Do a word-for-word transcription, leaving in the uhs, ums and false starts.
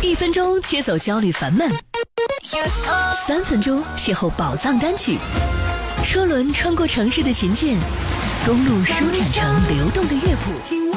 一分钟切走焦虑烦闷，三分钟邂逅宝藏单曲。车轮穿过城市的琴键，公路舒展成流动的乐谱。